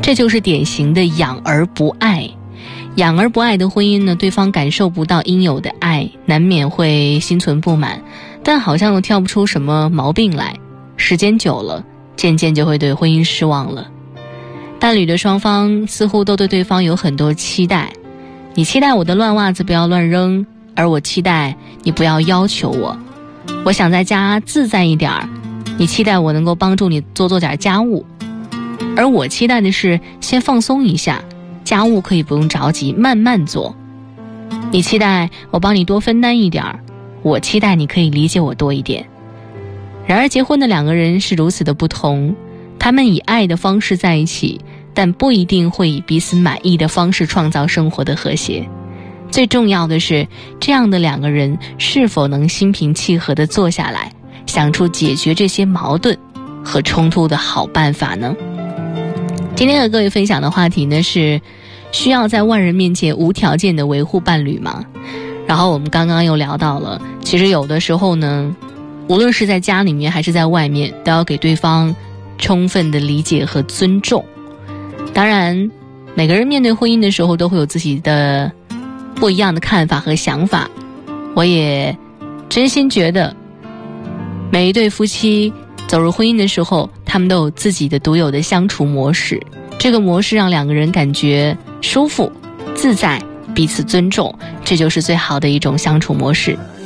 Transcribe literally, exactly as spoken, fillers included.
这就是典型的养而不爱。养而不爱的婚姻呢，对方感受不到应有的爱，难免会心存不满，但好像又挑不出什么毛病来。时间久了，渐渐就会对婚姻失望了。伴侣的双方似乎都对对方有很多期待，你期待我的乱袜子不要乱扔，而我期待你不要要求我。我想在家自在一点儿，你期待我能够帮助你做做点家务，而我期待的是先放松一下，家务可以不用着急，慢慢做。你期待我帮你多分担一点，我期待你可以理解我多一点。然而结婚的两个人是如此的不同，他们以爱的方式在一起，但不一定会以彼此满意的方式创造生活的和谐。最重要的是，这样的两个人是否能心平气和地坐下来，想出解决这些矛盾和冲突的好办法呢？今天和各位分享的话题呢是，需要在万人面前无条件地维护伴侣吗？然后我们刚刚又聊到了，其实有的时候呢，无论是在家里面还是在外面，都要给对方充分的理解和尊重。当然每个人面对婚姻的时候都会有自己的不一样的看法和想法，我也真心觉得每一对夫妻走入婚姻的时候，他们都有自己的独有的相处模式，这个模式让两个人感觉舒服自在，彼此尊重，这就是最好的一种相处模式。